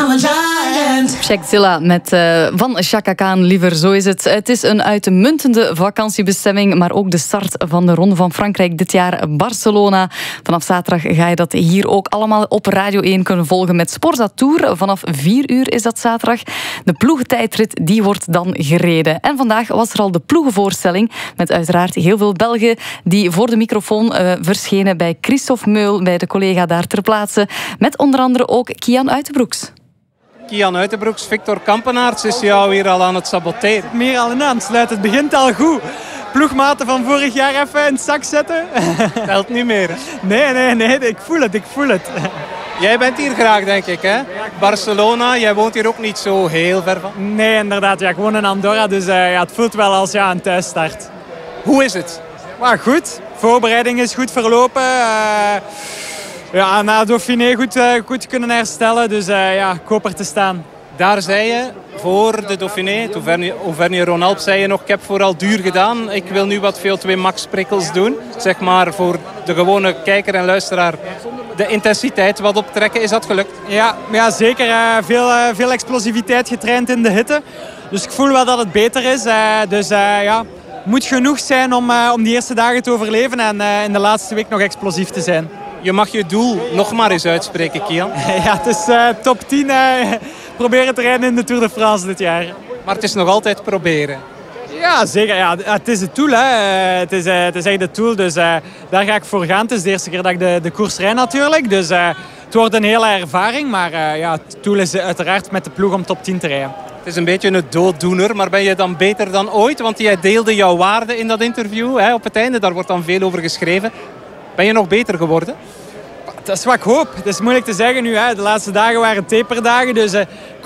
I'm a giant. Checkzilla met van Chaka Khan, liever, zo is het. Het is een uitmuntende vakantiebestemming, maar ook de start van de Ronde van Frankrijk dit jaar, Barcelona. Vanaf zaterdag ga je dat hier ook allemaal op Radio 1 kunnen volgen met Sporza Tour. Vanaf 4 uur is dat zaterdag. De ploegentijdrit, die wordt dan gereden. En vandaag was er al de ploegenvoorstelling met uiteraard heel veel Belgen die voor de microfoon verschenen bij Christophe Meul, bij de collega daar ter plaatse, met onder andere ook Kian Uitenbroeks. Kian Uitenbroeks, Victor Kampenaerts is jou hier al aan het saboteren. Meer al in aansluit. Het begint al goed. Ploegmaten van vorig jaar even in het zak zetten. Telt niet meer. Hè? Nee. Ik voel het. Jij bent hier graag, denk ik, hè? Barcelona, jij woont hier ook niet zo heel ver van. Nee, inderdaad. Ja, ik woon in Andorra, dus het voelt wel als een thuisstart. Hoe is het? Maar goed. Voorbereiding is goed verlopen. Na Dauphiné goed kunnen herstellen. Dus ik hoop er te staan. Daar zei je voor de Dauphiné, Auvergne-Rhône-Alpes, zei je nog, ik heb vooral duur gedaan. Ik wil nu wat VO2 max prikkels doen. Zeg maar voor de gewone kijker en luisteraar de intensiteit wat optrekken. Is dat gelukt? Ja zeker. Veel explosiviteit getraind in de hitte. Dus ik voel wel dat het beter is. Moet genoeg zijn om die eerste dagen te overleven en in de laatste week nog explosief te zijn. Je mag je doel nog maar eens uitspreken, Kian. Ja, het is top 10 proberen te rijden in de Tour de France dit jaar. Maar het is nog altijd proberen. Ja, zeker. Ja, het is het doel. Hè. Het is echt het doel, dus daar ga ik voor gaan. Het is de eerste keer dat ik de koers rijd natuurlijk. Dus het wordt een hele ervaring. Maar het doel is uiteraard met de ploeg om top 10 te rijden. Het is een beetje een dooddoener, maar ben je dan beter dan ooit? Want jij deelde jouw waarde in dat interview, hè, op het einde. Daar wordt dan veel over geschreven. Ben je nog beter geworden? Dat is wat ik hoop. Het is moeilijk te zeggen nu. Hè. De laatste dagen waren taperdagen. Dus